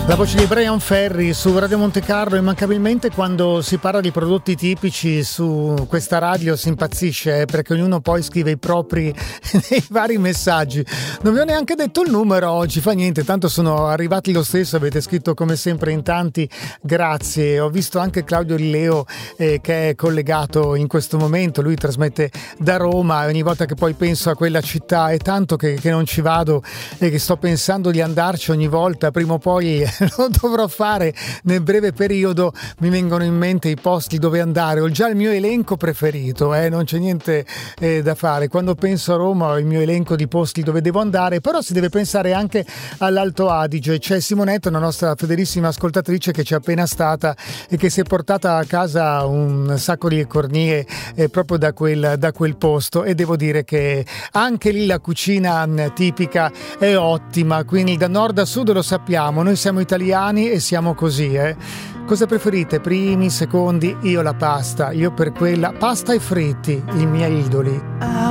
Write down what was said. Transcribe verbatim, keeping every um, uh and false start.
La voce di Brian Ferry su Radio Monte Carlo. Immancabilmente quando si parla di prodotti tipici su questa radio si impazzisce, eh, perché ognuno poi scrive i propri nei vari messaggi. Non vi ho neanche detto il numero oggi, fa niente, tanto sono arrivati lo stesso, avete scritto come sempre in tanti, grazie. Ho visto anche Claudio Leo eh, che è collegato in questo momento, lui trasmette da Roma e ogni volta che poi penso a quella città è tanto che, che non ci vado e che sto pensando di andarci ogni volta, prima o poi lo dovrò fare nel breve periodo. Mi vengono in mente i posti dove andare, ho già il mio elenco preferito, eh? Non c'è niente eh, da fare. Quando penso a Roma ho il mio elenco di posti dove devo andare, però si deve pensare anche all'Alto Adige. C'è Simonetta, una nostra fedelissima ascoltatrice che c'è appena stata e che si è portata a casa un sacco di cornie eh, proprio da quel, da quel posto, e devo dire che anche lì la cucina tipica è ottima, quindi da nord a sud lo sappiamo, noi siamo italiani e siamo così, eh. Cosa preferite? Primi, secondi? Io la pasta, io per quella pasta e fritti, i miei idoli.